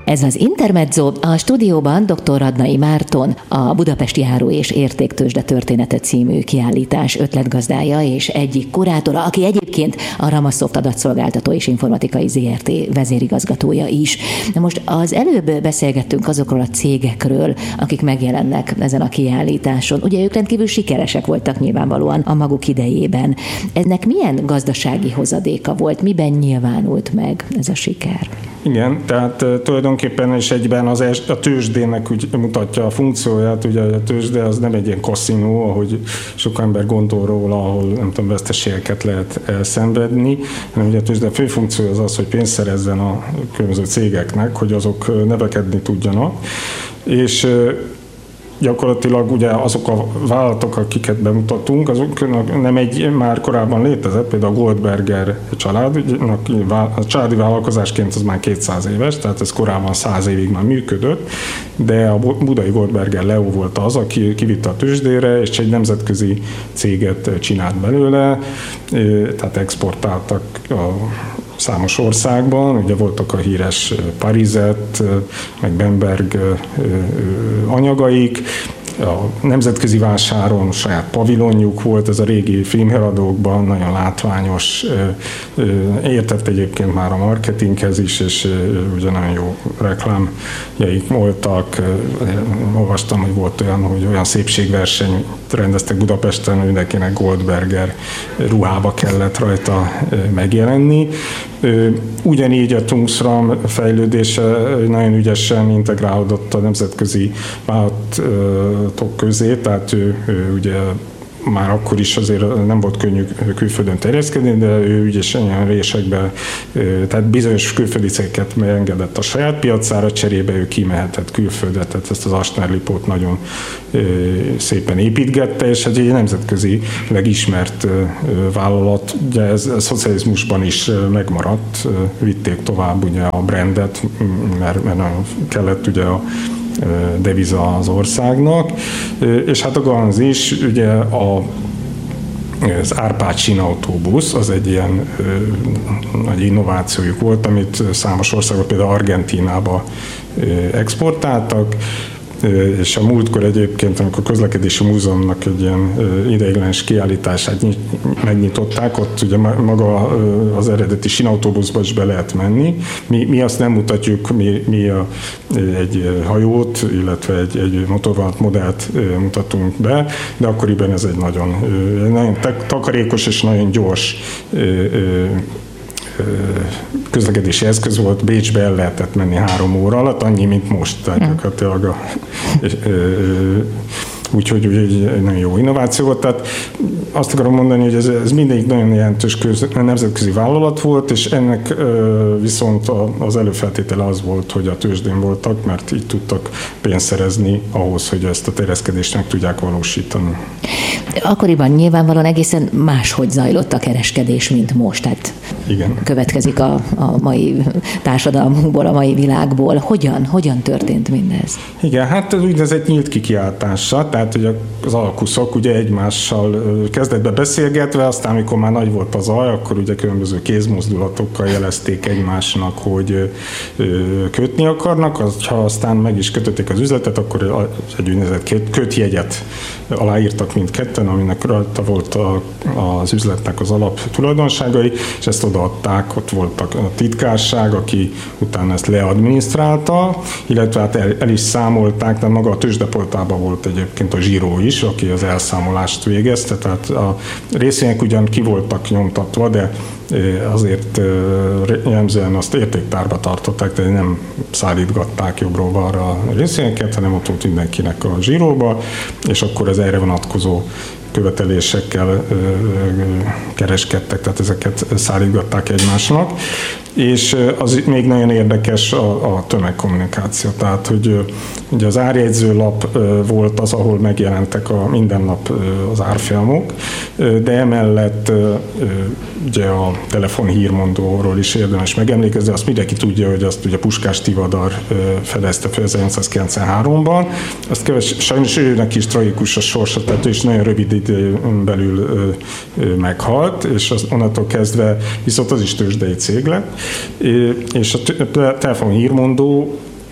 Ez az Intermezzo, a stúdióban dr. Radnai Márton, a Budapesti Áru és Értéktőzsde története című kiállítás ötletgazdája és egyik kurátora, aki egyébként a Ramasoft adatszolgáltató és informatikai ZRT vezérigazgatója is. Na most az előbb beszélgettünk azokról a cégekről, akik megjelennek ezen a kiállításon. Ugye ők rendkívül sikeresek voltak nyilvánvalóan a maguk idejében. Ennek milyen gazdasági hozadéka volt? Miben nyilvánult meg ez a siker? Igen, tehát tulajdonképpen is egyben a tőzsdének úgy mutatja a funkcióját, ugye a tőzsde az nem egy ilyen kaszinó, ahogy sok ember gondol róla, ahol nem tudom, veszteségeket lehet elszenvedni, hanem ugye a tőzsde fő funkciója az, hogy pénzt szerezzen a különböző cégeknek, hogy azok növekedni tudjanak, és gyakorlatilag ugye azok a vállalatok, akiket bemutatunk, azok nem egy már korábban létezett, például a Goldberger család, a családi vállalkozásként az már 200 éves, tehát ez korábban 100 évig már működött, de a budai Goldberger Leo volt az, aki kivitte a tőzsdére, és egy nemzetközi céget csinált belőle, tehát exportáltak a számos országban, ugye voltak a híres Parizet, meg Bamberg anyagaik, a nemzetközi vásáron saját pavilonjuk volt, ez a régi filmheradókban, nagyon látványos, értett egyébként már a marketinghez is, és ugye nagyon jó reklámjaik voltak. Olvastam, hogy volt olyan, hogy olyan szépségversenyt rendeztek Budapesten, hogy mindenkinek Goldberger ruhába kellett rajta megjelenni. Ugyanígy a Tungsram fejlődése nagyon ügyesen integrálódott a nemzetközi vállalatok közé, tehát ő ugye már akkor is azért nem volt könnyű külföldön terjeszkedni, de ő ügyesen olyan résekben, tehát bizonyos külföldi cégeket megengedett a saját piacára, cserébe ő kimehetett külföldre, tehát ezt az Asner-Lipót nagyon szépen építgette, és egy nemzetközileg ismert vállalat, ugye ez a szocializmusban is megmaradt, vitték tovább ugye a brandet, mert nagyon kellett ugye a deviza az országnak, és hát a Ganz is, ugye az Árpád sínautóbusz, az egy ilyen nagy innovációjuk volt, amit számos országban, például Argentínába exportáltak, és a múltkor egyébként, amikor a Közlekedési Múzeumnak egy ilyen ideiglenes kiállítását megnyitották, ott ugye maga az eredeti sínautóbuszba is be lehet menni. Mi azt nem mutatjuk, mi egy hajót, illetve egy motorvonalat modellt mutatunk be, de akkoriban ez egy nagyon takarékos és nagyon gyors közlekedési eszköz volt, Bécsbe el lehetett menni 3 óra alatt, annyi, mint most. Tehát gyakorlatilag úgyhogy egy nagyon jó innováció volt. Tehát azt akarom mondani, hogy ez mindegyik nagyon jelentős nemzetközi vállalat volt, és ennek viszont az előfeltétele az volt, hogy a tőzsdén voltak, mert így tudtak pénzt szerezni ahhoz, hogy ezt a terjeszkedést meg tudják valósítani. Akkoriban nyilvánvalóan egészen máshogy zajlott a kereskedés, mint most. Tehát igen. Következik a mai társadalmunkból, a mai világból. Hogyan történt mindez? Igen, hát ez úgynevezett nyílt kikiáltással, tehát hogy az alkuszok ugye egymással kezdetben beszélgetve, aztán amikor már nagy volt a zaj, akkor ugye különböző kézmozdulatokkal jelezték egymásnak, hogy kötni akarnak, ha aztán meg is kötötték az üzletet, akkor egy úgynevezett kötjegyet aláírtak mindketten, aminek rajta volt az üzletnek az alap tulajdonságai, és ezt odaadták, ott voltak a titkárság, aki utána ezt leadminisztrálta, illetve hát el is számolták, de maga a tőzsdeportálban volt egyébként a zsíró is, aki az elszámolást végezte, tehát a részvények ugyan ki voltak nyomtatva, de azért jellemzően azt értéktárba tartották, de nem szállítgatták jobbról-balra a részvényeket, hanem ott volt mindenkinek a zsíróba, és akkor az erre vonatkozó követelésekkel kereskedtek, tehát ezeket szállítgatták egymásnak. És az még nagyon érdekes a tömegkommunikáció, tehát hogy ugye az árjegyzőlap volt az, ahol megjelentek minden nap az árfolyamok, de emellett ugye a telefonhírmondóról is érdemes megemlékezni, azt mindenki tudja, hogy azt ugye Puskás Tivadar fedezte fel 1993-ban, azt sajnos őnek is tragikus a sorsa, tehát ő is nagyon rövid időn belül meghalt, és onnantól kezdve viszont az is tőzsdei cég lett, és a telefonhírmondó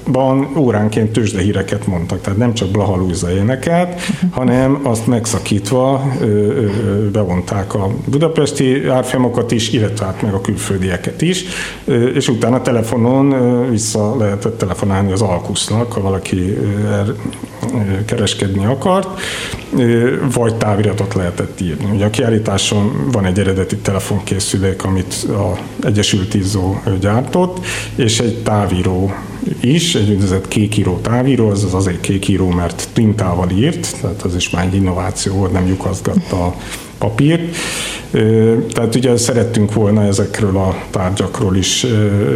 óránként tőzsdehíreket mondtak, tehát nem csak Blaha Lujza énekelt, hanem azt megszakítva bevonták a budapesti árfolyamokat is, illetve hát meg a külföldieket is, és utána telefonon vissza lehetett telefonálni az Alkusznak, ha valaki kereskedni akart, vagy táviratot lehetett írni. Ugye a kiállításon van egy eredeti telefonkészülék, amit az Egyesült Izzó gyártott, és egy távíró is, egy úgynevezett kékíró távíró, ez az azért kékíró, mert tintával írt, tehát az is már egy innováció volt, nem lyukaszgatta a papírt. Tehát ugye szerettünk volna ezekről a tárgyakról is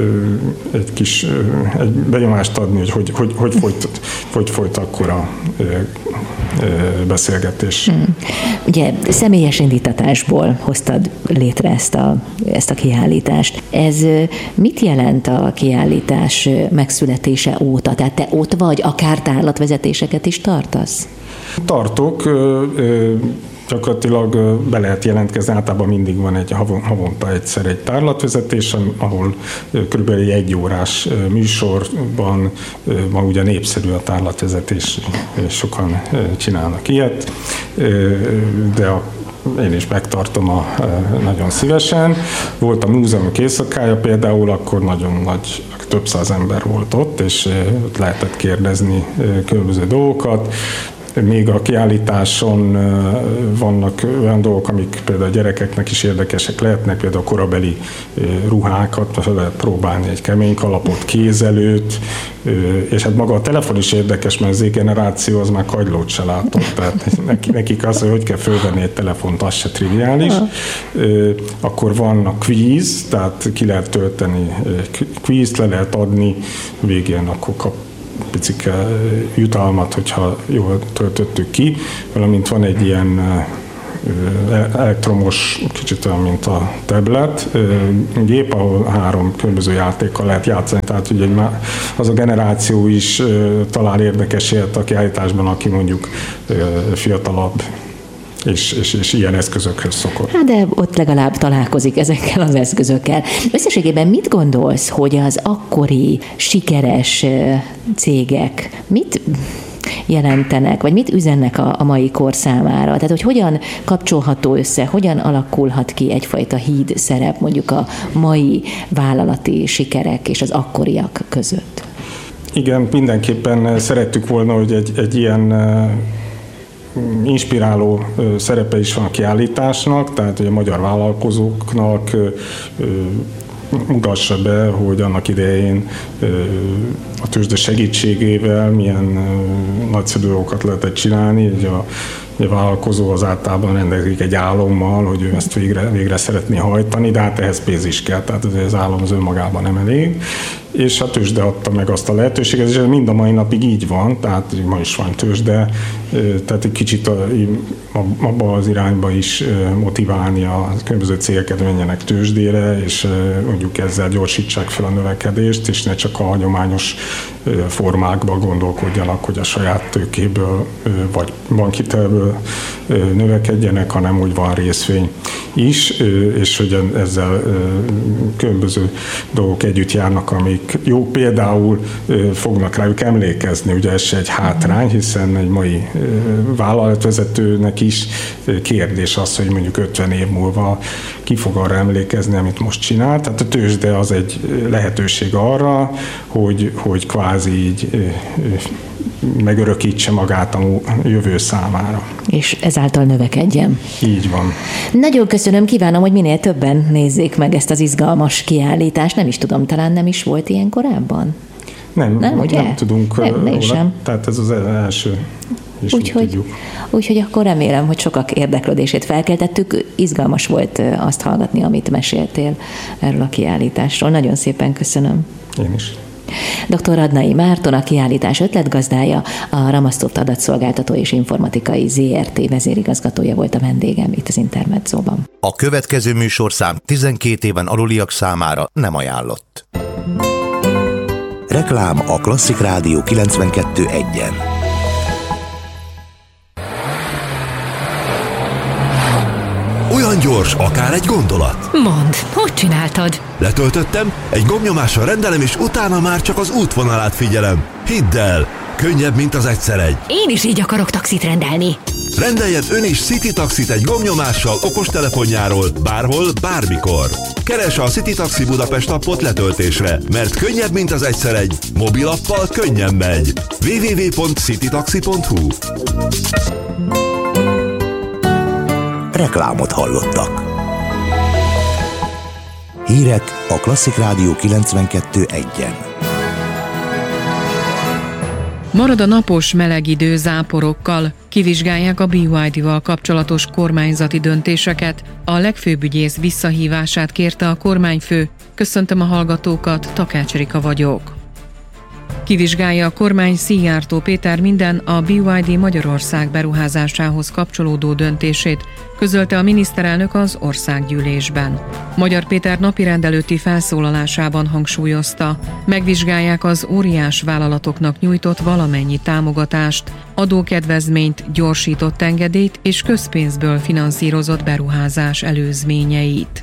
egy benyomást adni, hogy folyt akkor a beszélgetés. Ugye személyes indítatásból hoztad létre ezt a kiállítást. Ez mit jelent a kiállítás megszületése óta? Tehát te ott vagy, akár tárlatvezetéseket is tartasz? Tartok. Gyakorlatilag be lehet jelentkezni, általában mindig van egy havonta egyszer egy tárlatvezetés, ahol körülbelül egy órás műsorban ma ugye népszerű a tárlatvezetés, sokan csinálnak ilyet, de én is megtartom nagyon szívesen. Volt a múzeumok éjszakája például, akkor nagyon nagy, több száz ember volt ott, és lehetett kérdezni különböző dolgokat. Még a kiállításon vannak olyan dolgok, amik például a gyerekeknek is érdekesek lehetnek, például a korabeli ruhákat lehet próbálni, egy kemény kalapot, kézelőt, és hát maga a telefon is érdekes, mert az generáció az már kagylót se látott, tehát nekik az, hogy kell fölvenni egy telefont, az se triviális. Akkor van a quiz, tehát ki lehet tölteni quizt, le lehet adni, végén akkor kap picike jutalmat, hogyha jól töltöttük ki, valamint van egy ilyen elektromos, kicsit olyan, mint a tablet gép, ahol 3 különböző játékkal lehet játszani, tehát ugye az a generáció is talál érdekes ilyet a kiállításban, aki mondjuk fiatalabb, és ilyen eszközökhöz szokott. Hát de ott legalább találkozik ezekkel az eszközökkel. Összességében mit gondolsz, hogy az akkori sikeres cégek mit jelentenek, vagy mit üzennek a mai kor számára? Tehát, hogy hogyan kapcsolható össze, hogyan alakulhat ki egyfajta híd szerep mondjuk a mai vállalati sikerek és az akkoriak között? Igen, mindenképpen szerettük volna, hogy egy ilyen inspiráló szerepe is van a kiállításnak, tehát hogy a magyar vállalkozóknak mutassa be, hogy annak idején a tőzsde segítségével milyen nagyszerű dolgokat lehetett csinálni. A vállalkozó az általában rendelkezik egy álommal, hogy ő ezt végre szeretné hajtani, de hát ehhez pénz is kell, tehát az álom az önmagában nem elég. És a tőzsde adta meg azt a lehetőséget, és ez mind a mai napig így van, tehát ma is van tőzsde, tehát egy kicsit abba az irányba is motiválni a különböző cégeket, menjenek tőzsdére, és mondjuk ezzel gyorsítsák fel a növekedést, és ne csak a hagyományos formákban gondolkodjanak, hogy a saját tőkéből vagy bankhitelből növekedjenek, hanem úgy van részvény is, és hogy ezzel különböző dolgok együtt járnak, amik jó, például fognak rájuk emlékezni, ugye ez se egy hátrány, hiszen egy mai vállalatvezetőnek is kérdés az, hogy mondjuk 50 év múlva ki fog arra emlékezni, amit most csinál. Tehát a tőzsde az egy lehetőség arra, hogy kvázi így megörökítse magát a jövő számára. És ezáltal növekedjen. Így van. Nagyon köszönöm, kívánom, hogy minél többen nézzék meg ezt az izgalmas kiállítást. Nem is tudom, talán nem is volt ilyen korábban? Nem tudunk róla. Sem. Tehát ez az első. Úgyhogy akkor remélem, hogy sokak érdeklődését felkeltettük. Izgalmas volt azt hallgatni, amit meséltél erről a kiállításról. Nagyon szépen köszönöm. Én is. Dr. Radnai Márton, a kiállítás ötletgazdája, a Ramasztoft Adatszolgáltató és Informatikai ZRT vezérigazgatója volt a vendégem itt az Intermedzóban. A következő műsorszám 12 éven aluliak számára nem ajánlott. Reklám a Klasszik Rádió 92.1-en. Olyan gyors, akár egy gondolat. Mondd, hogy csináltad? Letöltöttem, egy gombnyomással rendelem, és utána már csak az útvonalát figyelem. Hidd el, könnyebb, mint az egyszer egy. Én is így akarok taxit rendelni. Rendeljen ön is City Taxit egy gombnyomással okostelefonjáról, bárhol, bármikor. Keresse a City Taxi Budapest appot letöltésre, mert könnyebb, mint az egyszer egy. Mobilappal könnyen megy. www.citytaxi.hu. Reklámot hallottak. Hírek a Klasszik Rádió 92.1-en. Marad a napos meleg idő záporokkal, kivizsgálják a BYD-val kapcsolatos kormányzati döntéseket, a legfőbb ügyész visszahívását kérte a kormányfő. Köszöntöm a hallgatókat, Takács Erika vagyok. Kivizsgálja a kormány Szijjártó Péter minden a BYD Magyarország beruházásához kapcsolódó döntését, közölte a miniszterelnök az országgyűlésben. Magyar Péter napirend előtti felszólalásában hangsúlyozta, megvizsgálják az óriás vállalatoknak nyújtott valamennyi támogatást, adókedvezményt, gyorsított engedélyt és közpénzből finanszírozott beruházás előzményeit.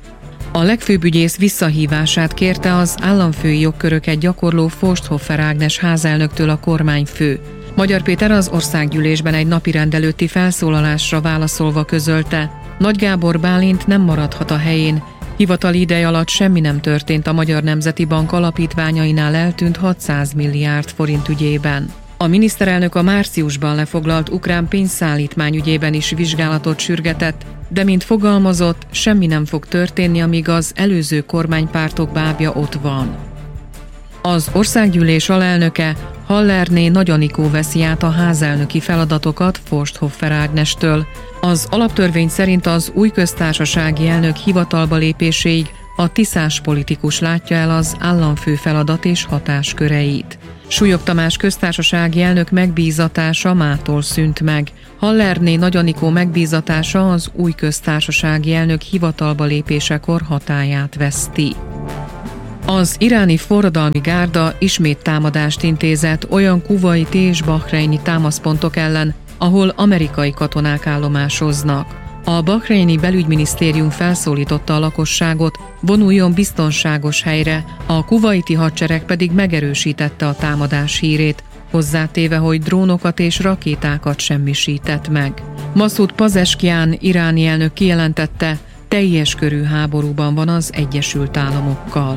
A legfőbb ügyész visszahívását kérte az államfői jogköröket gyakorló Forsthoffer Ágnes házelnöktől a kormányfő. Magyar Péter az országgyűlésben egy napirend előtti felszólalásra válaszolva közölte, Nagy Gábor Bálint nem maradhat a helyén, hivatali ideje alatt semmi nem történt a Magyar Nemzeti Bank alapítványainál eltűnt 600 milliárd forint ügyében. A miniszterelnök a márciusban lefoglalt ukrán pénzszállítmány ügyében is vizsgálatot sürgetett, de mint fogalmazott, semmi nem fog történni, amíg az előző kormánypártok bábja ott van. Az országgyűlés alelnöke, Hallerné Nagy Anikó veszi át a házelnöki feladatokat Forsthoffer Ágnestől. Az alaptörvény szerint az új köztársasági elnök hivatalba lépéséig a tiszás politikus látja el az államfő feladat és hatásköreit. Súlyog Tamás köztársasági elnök megbízatása mától szűnt meg. Hallerné Nagy Anikó megbízatása az új köztársasági elnök hivatalba lépésekor hatályát veszti. Az iráni forradalmi gárda ismét támadást intézett olyan kuvaiti és bahreini támaszpontok ellen, ahol amerikai katonák állomásoznak. A bahreini belügyminisztérium felszólította a lakosságot, vonuljon biztonságos helyre, a kuvaiti hadsereg pedig megerősítette a támadás hírét, hozzátéve, hogy drónokat és rakétákat semmisített meg. Masud Pazeshkian iráni elnök kijelentette, teljes körű háborúban van az Egyesült Államokkal.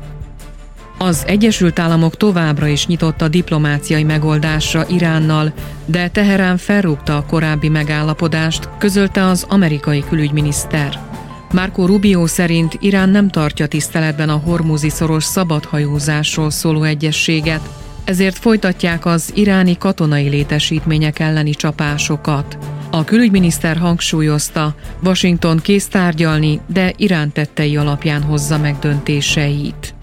Az Egyesült Államok továbbra is nyitott a diplomáciai megoldásra Iránnal, de Teherán felrúgta a korábbi megállapodást, közölte az amerikai külügyminiszter. Marco Rubio szerint Irán nem tartja tiszteletben a Hormuzi-szoros szabadhajózásról szóló egyezséget, ezért folytatják az iráni katonai létesítmények elleni csapásokat. A külügyminiszter hangsúlyozta, Washington kész tárgyalni, de Irán tettei alapján hozza meg döntéseit.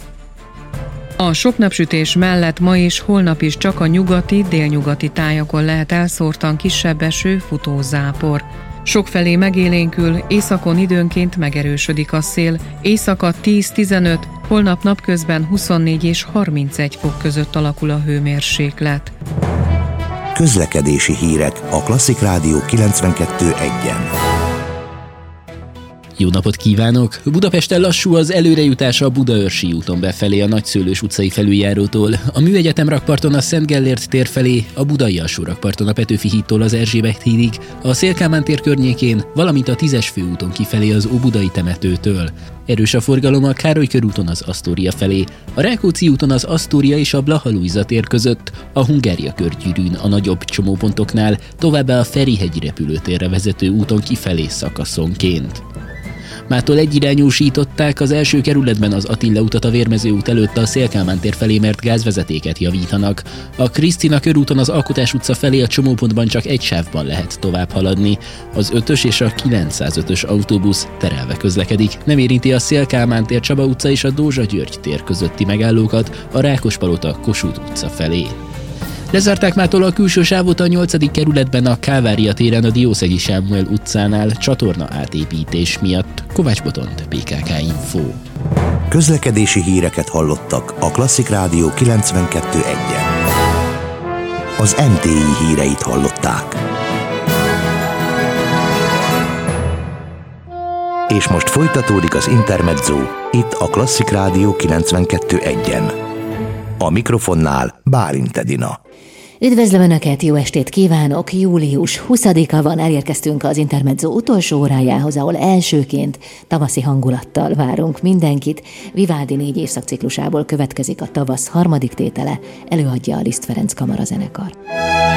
A sok napsütés mellett ma és holnap is csak a nyugati, délnyugati tájakon lehet elszórtan kisebb eső, futózápor. Sokfelé megélénkül, északon időnként megerősödik a szél, éjszaka 10-15, holnap napközben 24 és 31 fok között alakul a hőmérséklet. Közlekedési hírek a Klasszik Rádió 92.1-en. Jó napot kívánok! Budapesten lassú az előrejutás a Budaörsi úton befelé a Nagyszőlős utcai felüljárótól, a Műegyetem rakparton a Szent Gellért tér felé, a Budai alsó rakparton a Petőfi hídtól az Erzsébet hídig, a Széll-Kálmán tér környékén, valamint a 10-es főúton kifelé az Óbudai temetőtől. Erős a forgalom a Károly körúton az Asztória felé, a Rákóczi úton az Asztória és a Blaha-Lujza tér között, a Hungária körgyűrűn a nagyobb csomópontoknál, továbbá a Ferihegyi repülőtérre vezető úton kifelé szakaszonként. Mától egyirányúsították az első kerületben az Attila utat a Vérmező út előtt a Széll-Kálmán tér felé, mert gázvezetéket javítanak. A Krisztina körúton az Alkotás utca felé a csomópontban csak egy sávban lehet tovább haladni. Az 5-ös és a 905-ös autóbusz terelve közlekedik. Nem érinti a Széll-Kálmán tér, Csaba utca és a Dózsa György tér közötti megállókat a Rákospalota Kossuth utca felé. Lezárták mától a külső sávot a 8. kerületben a Kávária téren a Diószegi Sámuel utcánál csatorna átépítés miatt. Kovács Botont, PKK Info. Közlekedési híreket hallottak a Klasszik Rádió 92.1-en. Az MTI híreit hallották. És most folytatódik az Intermezzo, itt a Klasszik Rádió 92.1-en. A mikrofonnál Bálint Edina. Üdvözlöm Önöket, jó estét kívánok! Július 20-a van, elérkeztünk az Intermezzo utolsó órájához, ahol elsőként tavaszi hangulattal várunk mindenkit. Vivaldi 4 évszakciklusából következik a tavasz harmadik tétele, előadja a Liszt Ferenc kamarazenekar.